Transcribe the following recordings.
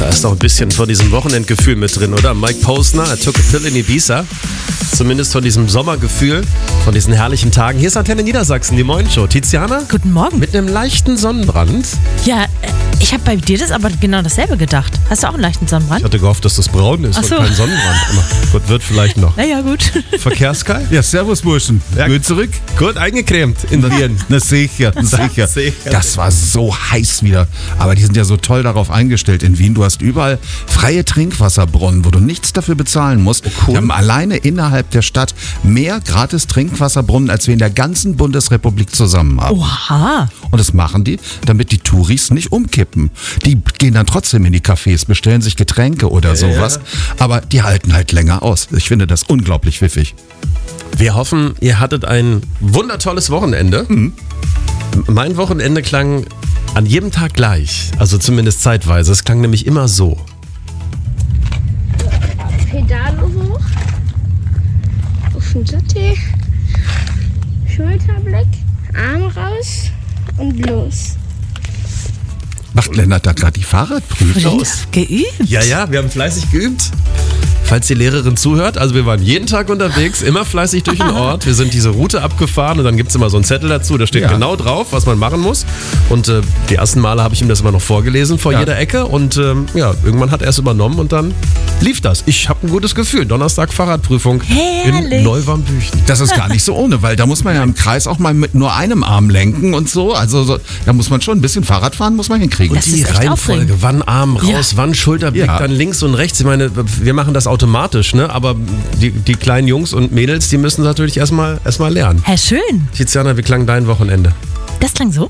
Da ist doch ein bisschen von diesem Wochenendgefühl mit drin, oder? Mike Posner, I took a pill in Ibiza. Zumindest von diesem Sommergefühl, von diesen herrlichen Tagen. Hier ist Antenne Niedersachsen, die Moin-Show. Tiziana? Guten Morgen. Mit einem leichten Sonnenbrand. Ja, ich habe bei dir das aber genau dasselbe gedacht. Hast du auch einen leichten Sonnenbrand? Ich hatte gehofft, dass das braun ist und kein Sonnenbrand. Aber gut, wird vielleicht noch. Naja, gut. Verkehrskai? Ja, servus Burschen. Ja. Gut zurück? Gut eingecremt in Wien. Na sicher, sicher. Das war so heiß wieder. Aber die sind ja so toll darauf eingestellt in Wien. Du hast überall freie Trinkwasserbrunnen, wo du nichts dafür bezahlen musst. cool. Die haben alleine innerhalb der Stadt mehr gratis Trinkwasserbrunnen, als wir in der ganzen Bundesrepublik zusammen haben. Oha. Und das machen die, damit die Touris nicht umkippen. Die gehen dann trotzdem in die Cafés, bestellen sich Getränke oder sowas. Aber die halten halt länger aus. Ich finde das unglaublich pfiffig. Wir hoffen, ihr hattet ein wundertolles Wochenende. Mein Wochenende klang an jedem Tag gleich. Also zumindest zeitweise. Es klang nämlich immer so. Pedale hoch, auf den Sattel, Schulterblick, Arm raus und los. Macht Lennart da gerade die Fahrradprüfung? Geübt? Ja, wir haben fleißig geübt. Falls die Lehrerin zuhört, also wir waren jeden Tag unterwegs, immer fleißig durch den Ort. Wir sind diese Route abgefahren und dann gibt es immer so einen Zettel dazu, da steht genau drauf, was man machen muss. Und die ersten Male habe ich ihm das immer noch vorgelesen vor jeder Ecke und irgendwann hat er es übernommen und dann lief das. Ich habe ein gutes Gefühl. Donnerstag Fahrradprüfung in Neuwarmbüchen. Das ist gar nicht so ohne, weil da muss man ja im Kreis auch mal mit nur einem Arm lenken und so. Also da muss man schon ein bisschen Fahrrad fahren, muss man hinkriegen. Und die Reihenfolge, wann Arm raus, wann Schulterblick, dann links und rechts. Ich meine, wir machen das automatisch, ne? Aber die kleinen Jungs und Mädels, die müssen natürlich erstmal lernen. Herr Schön. Tiziana, wie klang dein Wochenende? Das klang so.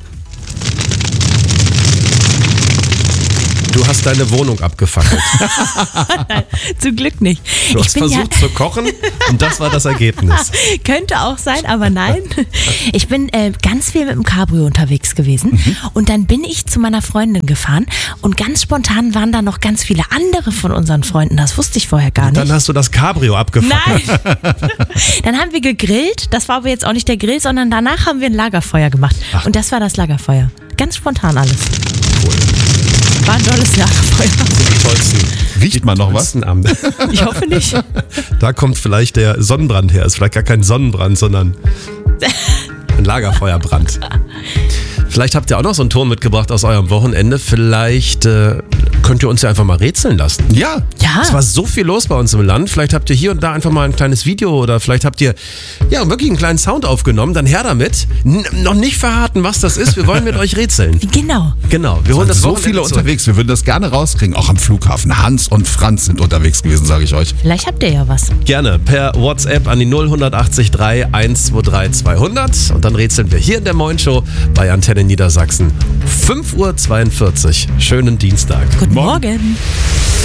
Du hast deine Wohnung abgefackelt. Nein, zum Glück nicht. Du hast versucht zu kochen und das war das Ergebnis. Könnte auch sein, aber nein. Ich bin ganz viel mit dem Cabrio unterwegs gewesen und dann bin ich zu meiner Freundin gefahren und ganz spontan waren da noch ganz viele andere von unseren Freunden. Das wusste ich vorher gar nicht. Dann hast du das Cabrio abgefackelt. Nein. Dann haben wir gegrillt. Das war aber jetzt auch nicht der Grill, sondern danach haben wir ein Lagerfeuer gemacht. Und das war das Lagerfeuer. Ganz spontan alles. Cool. War ein tolles Lagerfeuer. Die tollsten. Riecht man noch was? Abende. Ich hoffe nicht. Da kommt vielleicht der Sonnenbrand her. Ist vielleicht gar kein Sonnenbrand, sondern ein Lagerfeuerbrand. Vielleicht habt ihr auch noch so einen Ton mitgebracht aus eurem Wochenende. Vielleicht könnt ihr uns ja einfach mal rätseln lassen. Ja. Es war so viel los bei uns im Land. Vielleicht habt ihr hier und da einfach mal ein kleines Video oder vielleicht habt ihr wirklich einen kleinen Sound aufgenommen. Dann her damit. Noch nicht verraten, was das ist. Wir wollen mit euch rätseln. Genau. Wir holen das so Wochenende viele zurück. unterwegs. Wir würden das gerne rauskriegen. Auch am Flughafen. Hans und Franz sind unterwegs gewesen, sage ich euch. Vielleicht habt ihr ja was. Gerne per WhatsApp an die 0183 123 200 und dann rätseln wir hier in der Moin-Show bei Antenne Niedersachsen. 5:42 Uhr. Schönen Dienstag. Guten Morgen.